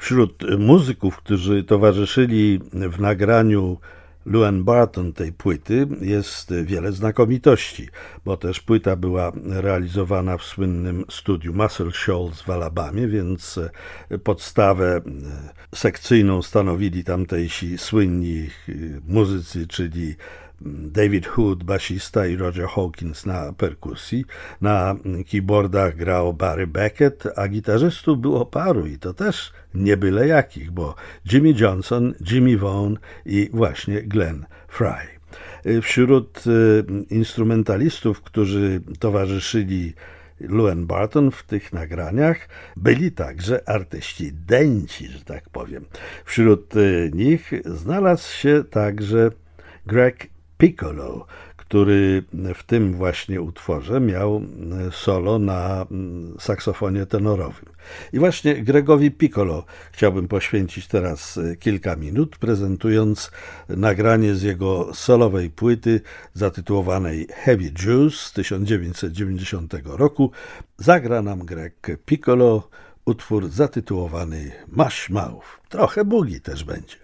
Wśród muzyków, którzy towarzyszyli w nagraniu Luan Barton tej płyty, jest wiele znakomitości, bo też płyta była realizowana w słynnym studiu Muscle Shoals w Alabamie, więc podstawę sekcyjną stanowili tamtejsi słynni muzycy, czyli David Hood, basista, i Roger Hawkins na perkusji. Na keyboardach grał Barry Beckett, a gitarzystów było paru i to też nie byle jakich, bo Jimmy Johnson, Jimmy Vaughan i właśnie Glenn Frey. Wśród instrumentalistów, którzy towarzyszyli Luan Barton w tych nagraniach, byli także artyści dęci, że tak powiem. Wśród nich znalazł się także Greg Piccolo, który w tym właśnie utworze miał solo na saksofonie tenorowym. I właśnie Gregowi Piccolo chciałbym poświęcić teraz kilka minut, prezentując nagranie z jego solowej płyty zatytułowanej Heavy Juice z 1990 roku. Zagra nam Greg Piccolo utwór zatytułowany Mush Mouth. Trochę boogie też będzie.